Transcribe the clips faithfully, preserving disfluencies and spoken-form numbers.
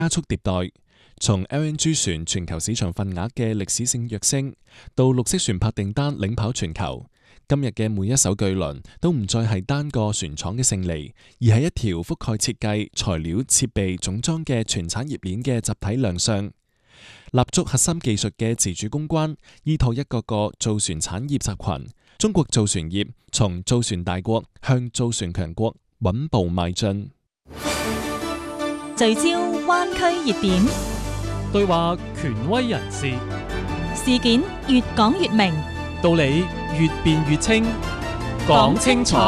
加速迭代，從 L N G 船全球市場份額嘅歷史性躍升，到綠色船舶訂單領跑全球，今日嘅每一艘巨輪都唔再係單個船廠嘅勝利，而係一條覆蓋設計、材料、設備、總裝嘅全產業鏈嘅集體亮相。立足核心技術嘅自主攻關，依託一個個造船產業集群，中國造船業從造船大國向造船強國穩步邁進。 聚焦灣區熱點， 對話權威人士， 事件越講越明， 道理越辯越清，講清楚，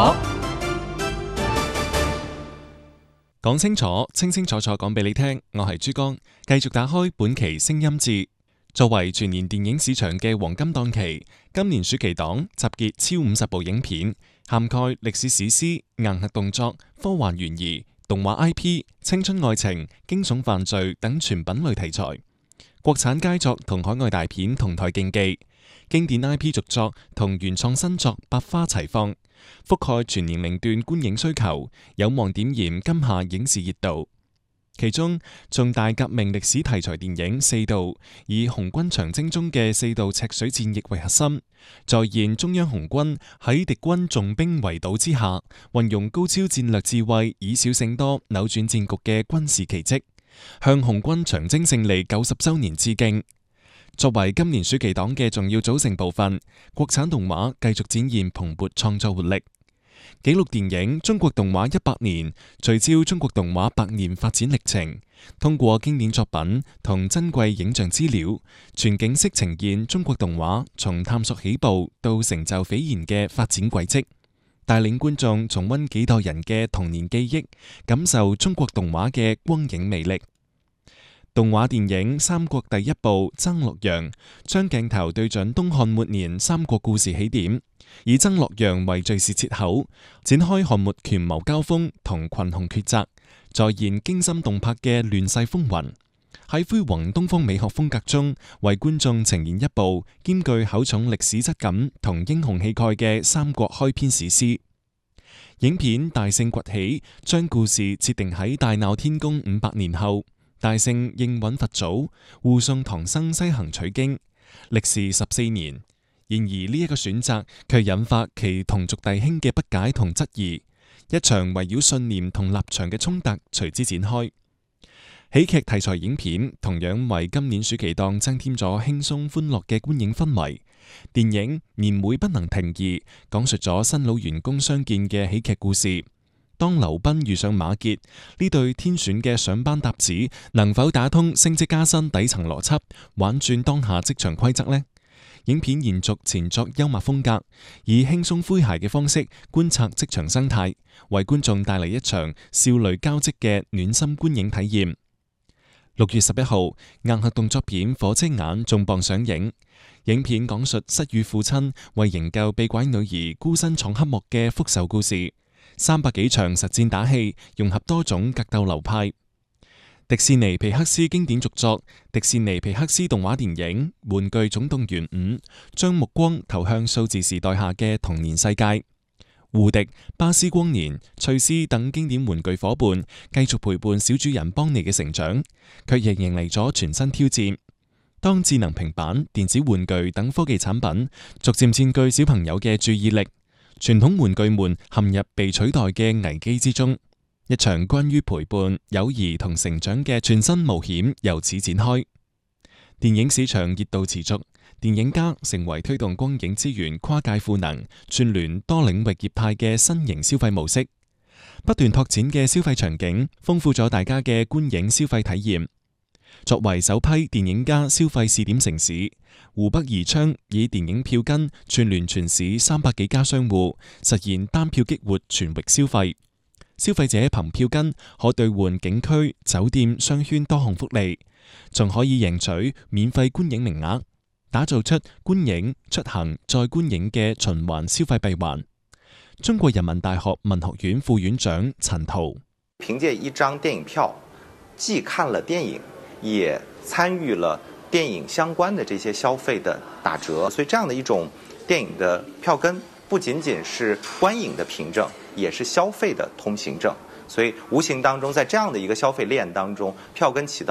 講清楚，清清楚楚講俾你聽。我係珠江，繼續打開本期聲音誌。作為全年電影市場嘅黃金檔期，今年暑期檔集結超五十部影片，涵蓋歷史史詩、硬核動作、科幻懸疑、動畫 I P、青春愛情、驚悚犯罪等全品類題材，國產佳作同海外大片同台競技，經典 I P 續作同原創新作百花齊放，覆蓋全年齡段觀影需求，有望點燃今夏影視熱度。其中，重大革命歷史題材電影《四道》以紅軍長征中嘅四道赤水戰役為核心，再現中央紅軍喺敵軍重兵圍堵之下，運用高超戰略智慧，以少勝多扭轉戰局嘅軍事奇蹟，向紅軍長征勝利九十週年致敬。作為今年暑期檔嘅重要組成部分，國產動畫繼續展現蓬勃創作活力。紀錄電影《中國動畫一百年》聚焦中國動畫百年發展歷程，通過經典作品同珍貴影像資料，全景式呈現中國動畫從探索起步到成就斐然嘅發展軌跡，帶領觀眾重溫幾代人嘅童年記憶，感受中國動畫嘅光影魅力。動畫電影《三國》第一部《爭洛陽》將鏡頭對準東漢末年三國故事起點，以爭洛陽為敘事切口，展開漢末權謀交鋒同群雄抉擇，再現驚心動魄嘅亂世風雲。喺恢宏東方美學風格中，為觀眾呈現一部兼具厚重歷史質感同英雄氣概嘅三國開篇史詩。影片《大聖崛起》將故事設定喺大鬧天宮五百年後。大聖應允佛祖，護送唐僧西行取經，歷時十四年。然而呢一個選擇卻引發其同族弟兄嘅不解同質疑，一場圍繞信念同立場嘅衝突隨之展開。喜劇題材影片同樣為今年暑期檔增添咗輕鬆歡樂嘅觀影氛圍。電影《年會不能停二》講述咗新老員工相見嘅喜劇故事。當劉斌遇上馬傑，呢對天選嘅上班搭子能否打通升職加薪底層邏輯，玩轉當下職場規則呢？影片延續前作幽默風格，以輕鬆詼諧嘅方式觀察職場生態，為觀眾帶嚟一場笑淚交織嘅暖心觀影體驗。六月十一號，硬核動作片《火車眼》重磅上映。影片講述失語父親為營救被拐女兒孤身闖黑幕嘅復仇故事。三百幾場實戰打戲，融合多種格鬥流派。迪士尼皮克斯經典續作，迪士尼皮克斯動畫電影《玩具總動員五》將目光投向數字時代下嘅童年世界。胡迪、巴斯光年、翠絲等經典玩具伙伴繼續陪伴小主人邦尼嘅成長，卻亦迎嚟咗全新挑戰。當智能平板、電子玩具等科技產品逐漸佔據小朋友嘅注意力，傳統玩具們陷入被取代嘅危機之中，一場關於陪伴、友誼同成長嘅全新冒險由此展開。電影市場熱度持續，電影家成為推動光影資源跨界賦能、串聯多領域業態嘅新型消費模式。不斷拓展嘅消費場景，豐富咗大家嘅觀影消費體驗。作為首批電影家消費試點城市，湖北宜昌以電影票根串聯全市三百幾家商戶，實現單票激活全域消費。消費者憑票根可兌換景區、酒店、商圈多項福利，仲可以贏取免費觀影名額，打造出觀影、出行再觀影嘅循環消費閉環。中國人民大學文學院副院長陳濤： 憑借一張電影票，既看了電影，也參與了電影相關的這些消費的打折，所以這樣的一種電影的票根不僅僅是觀影的憑證，也是消費的通行證。所以無形當中，在這樣的一個消費鏈當中，票根起到